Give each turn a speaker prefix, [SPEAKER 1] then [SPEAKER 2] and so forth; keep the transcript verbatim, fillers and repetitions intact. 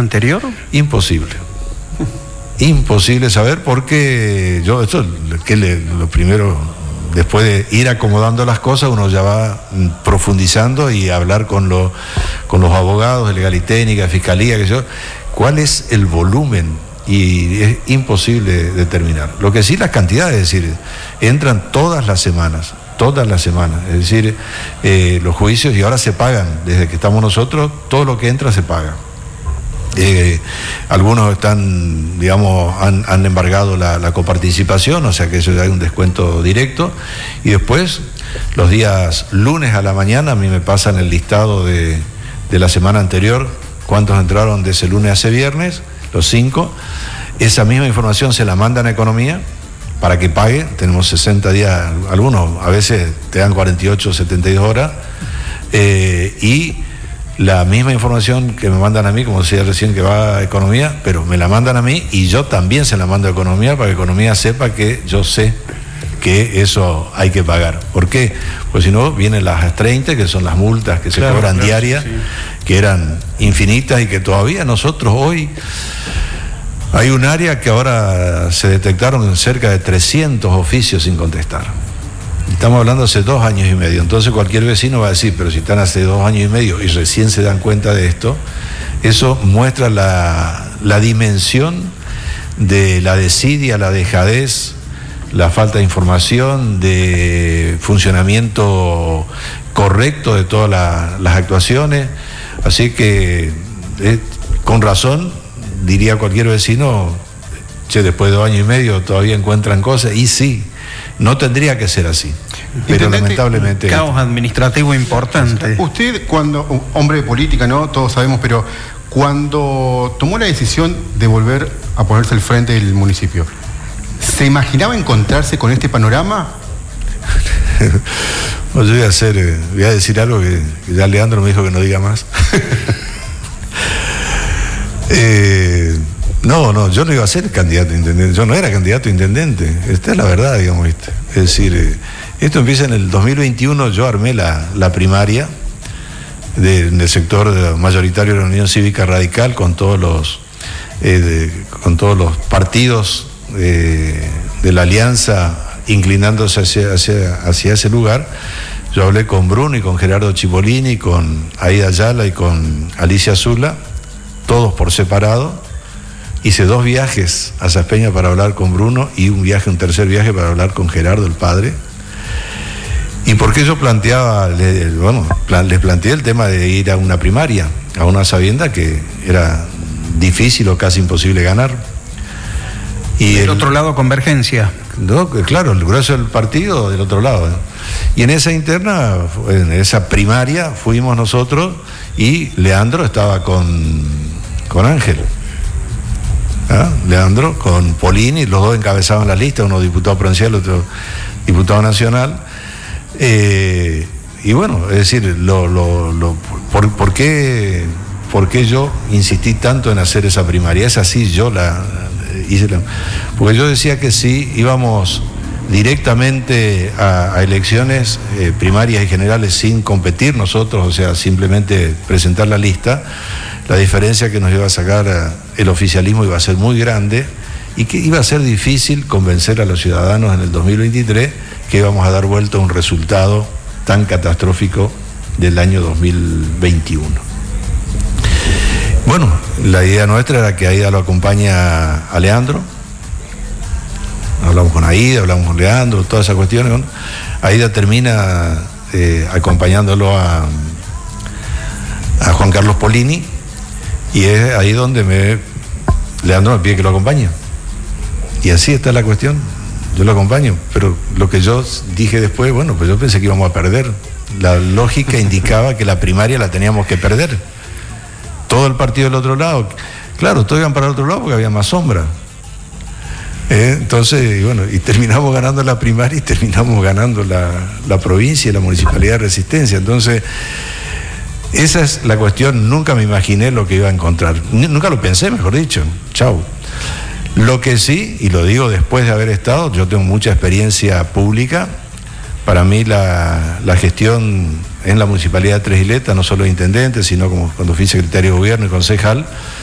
[SPEAKER 1] anterior?
[SPEAKER 2] Imposible. Imposible saber porque yo, esto que le, lo primero, después de ir acomodando las cosas, uno ya va profundizando y hablar con, lo, con los abogados de legal y técnica, de fiscalía, que yo, cuál es el volumen, y es imposible determinar. Lo que sí, las cantidades, es decir, entran todas las semanas, todas las semanas, es decir, eh, los juicios, y ahora se pagan, desde que estamos nosotros, todo lo que entra se paga. Eh, algunos están, digamos, han, han embargado la, la coparticipación, o sea que eso ya hay un descuento directo, y después, los días lunes a la mañana, a mí me pasan el listado de, de la semana anterior, cuántos entraron de ese lunes a ese viernes, los cinco, esa misma información se la mandan a Economía para que pague, tenemos sesenta días, algunos a veces te dan cuarenta y ocho, setenta y dos horas, eh, y la misma información que me mandan a mí, como decía recién que va a Economía, pero me la mandan a mí y yo también se la mando a Economía para que Economía sepa que yo sé que eso hay que pagar. ¿Por qué? Pues si no, vienen las treinta, que son las multas que se claro, cobran claro, diarias, sí. que eran infinitas y que todavía nosotros hoy, hay un área que ahora se detectaron cerca de trescientos oficios sin contestar. Estamos hablando hace dos años y medio, entonces cualquier vecino va a decir, pero si están hace dos años y medio y recién se dan cuenta de esto, eso muestra la, la dimensión de la desidia, la dejadez, la falta de información, de funcionamiento correcto de todas la, las actuaciones, así que eh, con razón diría cualquier vecino, che, después de dos años y medio todavía encuentran cosas, y sí, no tendría que ser así, pero lamentablemente...
[SPEAKER 1] Un caos administrativo importante.
[SPEAKER 3] Usted, cuando, hombre de política, ¿no? Todos sabemos, pero cuando tomó la decisión de volver a ponerse al frente del municipio, ¿se imaginaba encontrarse con este panorama?
[SPEAKER 2] No, yo voy a hacer, eh, voy a decir algo que, que ya Leandro me dijo que no diga más. eh... No, no, yo no iba a ser candidato a intendente, yo no era candidato a intendente, esta es la verdad, digamos, ¿viste? Es decir, eh, esto empieza en el dos mil veintiuno, yo armé la, la primaria de, del sector mayoritario de la Unión Cívica Radical con todos los, eh, de, con todos los partidos eh, de la alianza inclinándose hacia, hacia, hacia ese lugar. Yo hablé con Bruno y con Gerardo Cipollini, con Aida Ayala y con Alicia Zula, todos por separado. Hice dos viajes a Saspeña para hablar con Bruno y un viaje, un tercer viaje para hablar con Gerardo, el padre. ¿Y por qué yo planteaba, le, bueno, plan, les planteé el tema de ir a una primaria, a una sabienda que era difícil o casi imposible ganar?
[SPEAKER 1] Y del el, otro lado, Convergencia.
[SPEAKER 2] No, claro, el grueso del partido del otro lado. ¿eh? Y en esa interna, en esa primaria, fuimos nosotros y Leandro estaba con, con Ángel. ¿Ah? Leandro con Polini, los dos encabezaban la lista, uno diputado provincial, otro diputado nacional, eh, y bueno, es decir, lo, lo, lo, por, ¿por qué, por qué yo insistí tanto en hacer esa primaria? Es así, yo la hice, la, porque yo decía que sí, íbamos directamente a, a elecciones eh, primarias y generales sin competir nosotros, o sea, simplemente presentar la lista. La diferencia que nos iba a sacar el oficialismo iba a ser muy grande y que iba a ser difícil convencer a los ciudadanos en el dos mil veintitrés que íbamos a dar vuelta a un resultado tan catastrófico del año dos mil veintiuno. Bueno, la idea nuestra era que Aida lo acompaña a Leandro. Hablamos con Aida, hablamos con Leandro, todas esas cuestiones. ¿no? Aida termina eh, acompañándolo a, a Juan Carlos Polini. Y es ahí donde me Leandro me pide que lo acompañe. Y así está la cuestión. Yo lo acompaño. Pero lo que yo dije después, bueno, pues yo pensé que íbamos a perder. La lógica indicaba que la primaria la teníamos que perder. Todo el partido del otro lado. Claro, todos iban para el otro lado porque había más sombra. ¿Eh? Entonces, y bueno, y terminamos ganando la primaria y terminamos ganando la, la provincia y la municipalidad de Resistencia. Entonces, esa es la cuestión, nunca me imaginé lo que iba a encontrar, nunca lo pensé, mejor dicho, chau. Lo que sí, y lo digo después de haber estado, yo tengo mucha experiencia pública, para mí la, la gestión en la Municipalidad de Tres Isletas, no solo de intendente, sino como cuando fui secretario de gobierno y concejal,